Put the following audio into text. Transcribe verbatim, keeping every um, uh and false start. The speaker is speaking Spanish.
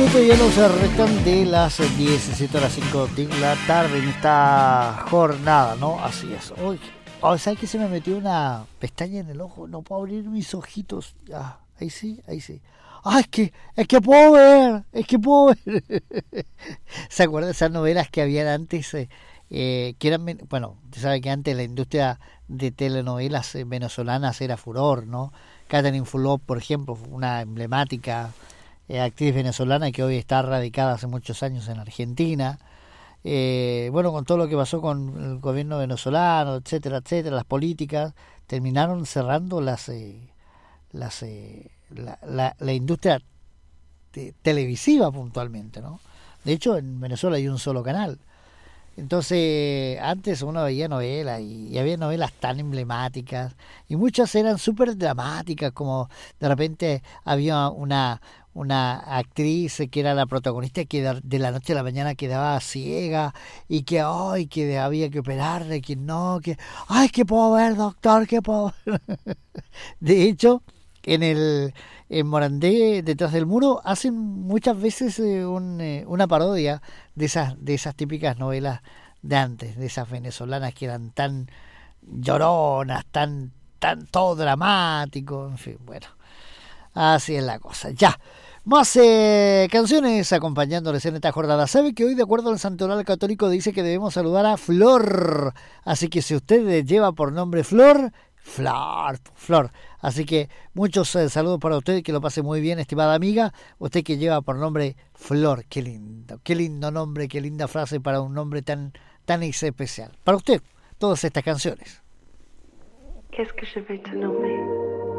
minutos ya nos restan de las diecisiete horas cinco de la tarde en esta jornada, ¿no? Así es. Hoy, oh, ¿sabes que se me metió una pestaña en el ojo? No puedo abrir mis ojitos. Ah, ahí sí, ahí sí. Ah, es que, es que puedo ver, es que puedo ver. ¿Se acuerdan de esas novelas que habían antes? Eh, eh, que eran, bueno, usted sabe que antes la industria de telenovelas eh, venezolanas era furor, ¿no? Catherine Fulop, por ejemplo, una emblemática eh, actriz venezolana que hoy está radicada hace muchos años en Argentina. Eh, bueno, con todo lo que pasó con el gobierno venezolano, etcétera, etcétera, las políticas, terminaron cerrando las, eh, las eh, la, la, la industria te, televisiva puntualmente, ¿no? De hecho, en Venezuela hay un solo canal. Entonces, antes uno veía novelas y, y había novelas tan emblemáticas y muchas eran súper dramáticas, como de repente había una una actriz que era la protagonista que de, de la noche a la mañana quedaba ciega y que ay que había que operarle, que no, que ay que puedo ver, doctor, que puedo ver. De hecho, en el en Morandé, detrás del muro, hacen muchas veces eh, un, eh, una parodia de esas de esas típicas novelas de antes, de esas venezolanas que eran tan lloronas, tan tan todo dramático, en fin, bueno, así es la cosa. Ya, más eh, canciones acompañándoles en esta jornada. ¿Sabe que hoy, de acuerdo al Santoral Católico, dice que debemos saludar a Flor? Así que si usted lleva por nombre Flor, Flor, Flor. Así que muchos eh, saludos para usted, que lo pase muy bien, estimada amiga. Usted que lleva por nombre Flor, qué lindo, qué lindo nombre, qué linda frase para un nombre tan, tan especial. Para usted, todas estas canciones. Qu'est-ce que je vais te nommer?